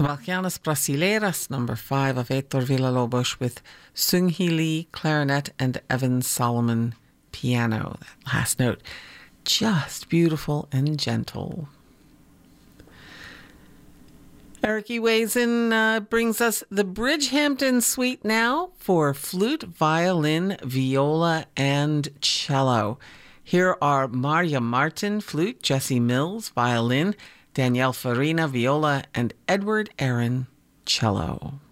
The Bachianas Brasileiras, number 5 of Heitor Villa-Lobos with Sung Hee Lee, clarinet, and Evan Solomon, piano. That last note, just beautiful and gentle. Eric Ewazen brings us the Bridgehampton Suite now for flute, violin, viola, and cello. Here are Maria Martin, flute, Jesse Mills, violin, Danielle Farina, viola, and Edward Aaron, cello.